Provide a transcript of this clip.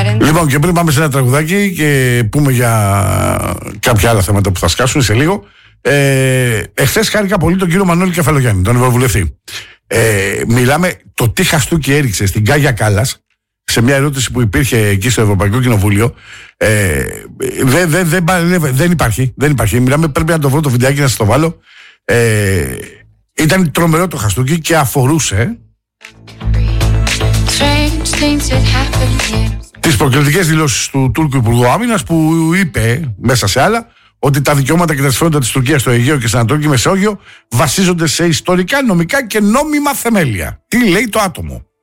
Λοιπόν, και πριν πάμε σε ένα τραγουδάκι και πούμε για κάποια άλλα θέματα που θα σκάσουν σε λίγο, εχθές χάρηκα πολύ τον κύριο Μανώλη Κεφαλογιάννη, τον Ευρωβουλευτή. Μιλάμε το τι χαστούκι έριξε στην Κάγια Κάλλας σε μια ερώτηση που υπήρχε εκεί στο Ευρωπαϊκό Κοινοβούλιο. Δεν υπάρχει. Μιλάμε, πρέπει να το βρω το βιντεάκι να σας το βάλω. Ήταν τρομερό το χαστούκι και αφορούσε τις προκλητικές δηλώσεις του Τούρκου Υπουργού Άμυνας, που είπε μέσα σε άλλα ότι τα δικαιώματα και τα συμφέροντα της Τουρκίας στο Αιγαίο και στην Ανατολική Μεσόγειο βασίζονται σε ιστορικά, νομικά και νόμιμα θεμέλια. Τι λέει το άτομο?